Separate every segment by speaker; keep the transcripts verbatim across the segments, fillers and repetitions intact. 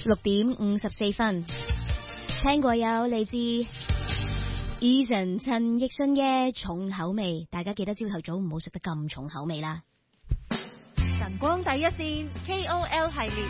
Speaker 1: 六點五十四分，聽過有嚟自 Eason 陳奕迅嘅重口味，大家記得朝頭早唔好食得咁重口味啦。
Speaker 2: 晨光第一線 K O L 系列，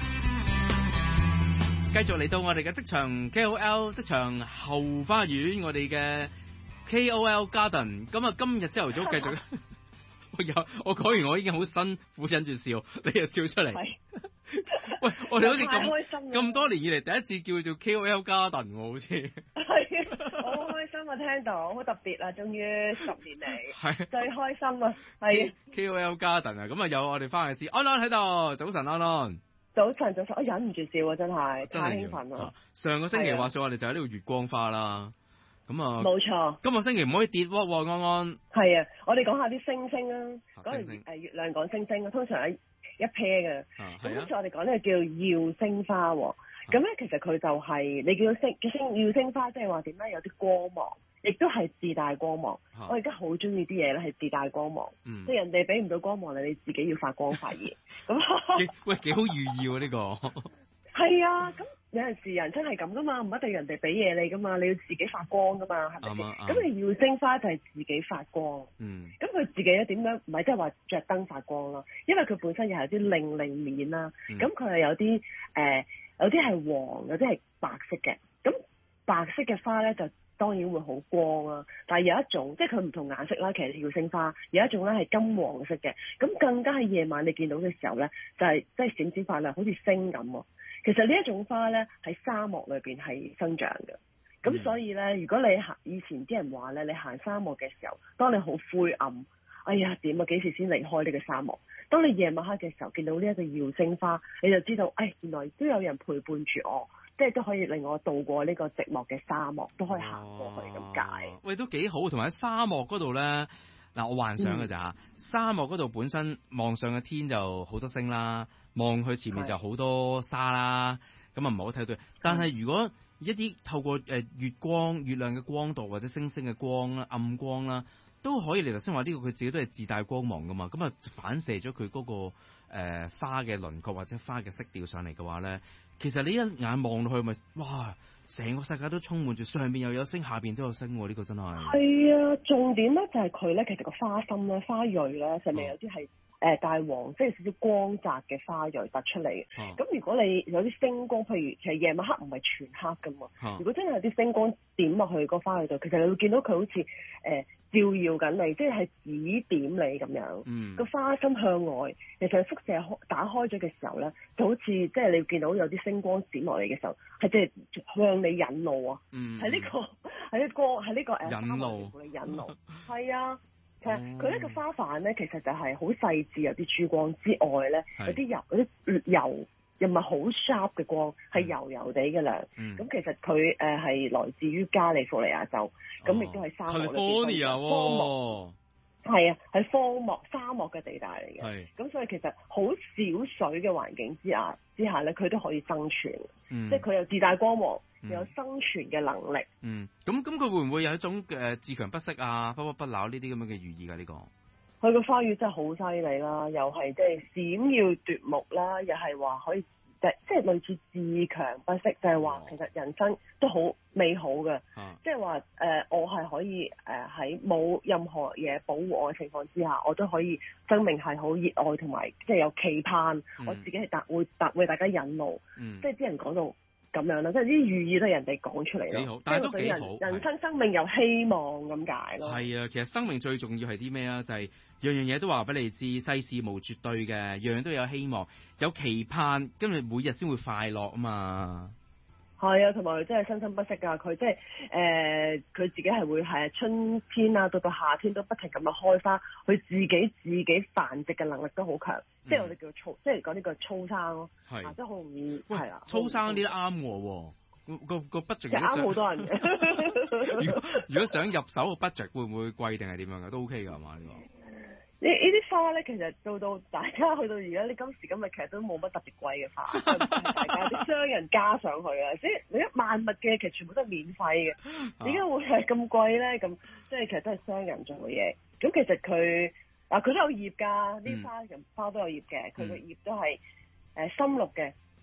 Speaker 3: 繼續嚟到我哋嘅職場 K O L 職場後花園，我哋嘅 K O L Garden。咁啊，今日朝頭早繼續。我有我講完，我已經好辛苦忍住笑，你又笑出嚟。喂，我哋好似咁咁多年以嚟第一次叫做 K O L Garden 喎，好似。
Speaker 4: 係，好開心啊！聽到好特別啊，終於十年嚟，係最開心啊！係
Speaker 3: K O L Garden 啊，咁啊有我哋翻去試安安喺度，早晨安安。
Speaker 4: 早晨早晨，我忍唔住笑啊！真係太興奮啦！
Speaker 3: 上個星期話說我哋就喺呢個月光花啦。咁啊，
Speaker 4: 冇錯。今
Speaker 3: 個星期唔可以跌喎，安安。
Speaker 4: 係啊，我哋講下啲星星啊，講完誒月亮講星星啊，通常係一 pair 嘅。咁好似我哋講呢個叫耀星花喎。咁咧其實佢就係、是、你叫星星耀星花，即係話點咧？有啲光芒，亦都係自帶光芒。啊、我而家好中意啲嘢咧，係自帶光芒。嗯、即係人哋俾唔到光芒你，你自己要發光發熱。咁
Speaker 3: 喂，幾好寓意喎呢個。
Speaker 4: 係啊，咁有陣時人真係咁噶嘛，唔一定人哋俾嘢你噶嘛，你要自己發光噶嘛，係咪先？咁、嗯、你耀星花就係自己發光。嗯。咁佢自己咧點樣？唔係即係話着燈發光咯，因為佢本身又係啲令令面啦。咁佢係有啲誒、呃，有啲係黃，有啲係白色嘅。咁白色嘅花咧就當然會好光啊，但係有一種即係佢唔同顏色啦。其實耀星花有一種咧係金黃色嘅，咁更加喺夜晚你見到嘅時候咧，就係即係閃閃發亮，好似星咁喎。其實呢一種花咧喺沙漠裏邊係生長嘅，咁所以咧，如果你行以前啲人話咧，你行沙漠嘅時候，當你好灰暗，哎呀點啊幾時先離開呢個沙漠？當你夜晚黑嘅時候見到呢一個耀星花，你就知道，哎原來都有人陪伴住我，即係都可以令我渡過呢個寂寞嘅沙漠，都可以行過去咁解。
Speaker 3: 喂，都幾好，同埋喺沙漠嗰度咧，嗱我幻想嘅咋、嗯、沙漠嗰度本身望上嘅天就好多星啦。望佢前面就好多沙啦，咁啊唔好睇到。但係如果一啲透過誒月光、月亮嘅光度或者星星嘅光啦、暗光啦，都可以嚟頭先話呢個佢自己都係自帶光芒噶嘛，咁啊反射咗佢嗰個誒、呃、花嘅輪廓或者花嘅色調上嚟嘅話咧，其實你一眼望落去咪哇，成個世界都充滿住，上邊又有星，下邊都有星喎，呢、這個真係。係
Speaker 4: 啊，重點咧就係佢咧，其實個花心咧、花蕊咧，上面有啲係。誒大黃，即係少少光澤嘅花蕊突出嚟嘅。咁、啊、如果你有啲星光，譬如其實夜晚黑唔係全黑噶嘛。啊、如果真係有啲星光點落去個花蕊度，其實你會見到佢好似誒、呃、照耀緊你，即係係指點你咁樣。嗯。個花心向外，其實輻射開打開咗嘅時候咧，就好似即係你會見到有啲星光閃落嚟嘅時候，係即係向你引路啊。嗯。係呢、這個係呢、這個係呢、這個誒。引路。引路。係啊。其實佢呢個花瓣咧，其實就係好細緻，有啲珠光之外咧，有啲油，有啲油又唔係好 sharp 嘅光，係油油地嘅亮。咁、嗯、其實佢誒係來自於加利福尼亞州，咁亦都係沙漠裏邊荒漠。係啊，係荒漠沙漠嘅地帶嚟嘅。咁所以其實好少水嘅環境之下之下咧，佢都可以生存。嗯、即係佢有自帶光芒。有生存嘅能力。
Speaker 3: 嗯，咁咁佢會唔會有一種嘅、呃、自強不息啊、不屈不撓呢啲咁樣嘅寓意㗎？呢、呢個
Speaker 4: 佢個花語真係好犀利啦，又係即係閃耀奪目啦，又係話可以即係即係類似自強不息，就係、是、話其實人生都好美好嘅。即係話誒，我係可以誒喺冇任何嘢保護我嘅情況之下，我都可以生命係好熱愛同埋即係有期盼，嗯、我自己係達會達為大家引路。嗯、即係啲人講到。咁樣啦，即係啲寓意都係人哋講出嚟咯。
Speaker 3: 幾好，但係都幾好。
Speaker 4: 人，人生生命有希望咁解咯。
Speaker 3: 係啊，其實生命最重要係啲咩啊？就係、是、樣樣嘢都話俾你知，世事無絕對嘅，樣樣都有希望，有期盼，跟住每日先會快樂啊嘛。
Speaker 4: 係啊，同埋佢真係生生不息㗎。佢即係誒，佢、呃、自己係會係春天啊，到到夏天都不停咁樣開花。佢自己自己繁殖嘅能力都好強，嗯、即係我哋叫粗，即係講呢個粗生咯。係是、啊，即係好容易係啊。
Speaker 3: 粗生啲都啱我喎，個個 budget
Speaker 4: 啱好多人嘅。
Speaker 3: 如果如果想入手個 budget 會唔會貴定係點樣㗎？都 OK 㗎嘛呢個。
Speaker 4: 呢呢啲花咧，其實到到大家去到而家，呢今時今日其實都冇乜特別貴嘅花，大家啲商人加上去啊，即係你一萬物嘅其實全部都係免費嘅，點解會係咁貴咧？咁即係其實都係商人做嘅嘢。咁其實佢啊，佢都有葉㗎，啲花人花都有葉嘅，佢個葉都係誒深綠嘅。誒、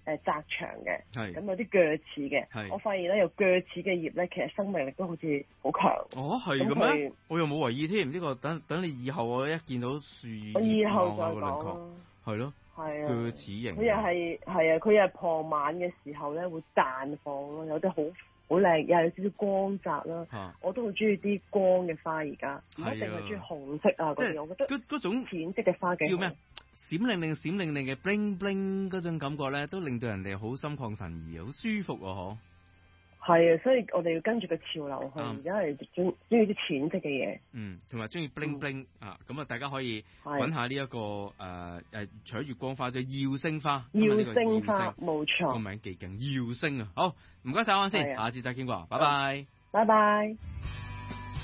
Speaker 4: 誒窄長嘅，
Speaker 3: 係
Speaker 4: 咁有啲鋸齒嘅。
Speaker 3: 係
Speaker 4: 我發現咧有鋸齒嘅葉咧，其實生命力都好似好強。
Speaker 3: 哦，係
Speaker 4: 咁
Speaker 3: 咁咩？
Speaker 4: 佢
Speaker 3: 我又冇為意添，呢個等等你以後我一見到樹葉
Speaker 4: 我以後
Speaker 3: 望下個輪
Speaker 4: 再講
Speaker 3: 廓，
Speaker 4: 啦。
Speaker 3: 係咯，
Speaker 4: 係啊，
Speaker 3: 鋸齒型。
Speaker 4: 佢又係係啊，佢又係傍晚嘅時候咧會綻放咯，有啲好好靚，又有少少光澤啦。
Speaker 3: 嚇
Speaker 4: 我都好中意啲光嘅花而家，唔一定係中意紅色啊嗰
Speaker 3: 即係
Speaker 4: 啲，我覺得
Speaker 3: 嗰嗰種
Speaker 4: 淺色嘅花幾好
Speaker 3: 叫咩？閃靈靈、閃靈靈嘅 bling bling 嗰種感覺咧，都令到人哋好心曠神怡，好舒服喎，
Speaker 4: 係啊，所以我哋要跟住個潮流去，
Speaker 3: 啱
Speaker 4: 而家係中中意啲淺色嘅嘢。
Speaker 3: 嗯，同埋中意 bling bling 啊，咁啊，大家可以
Speaker 4: 係
Speaker 3: 揾下呢一個誒誒，除咗月光花，仲有耀星花，
Speaker 4: 耀
Speaker 3: 咁啊呢個
Speaker 4: 星花
Speaker 3: 耀星
Speaker 4: 冇錯，
Speaker 3: 個名幾勁，耀星啊！好，唔該晒安先，
Speaker 4: 係啊
Speaker 3: 下次再見過，拜拜。
Speaker 4: 拜拜。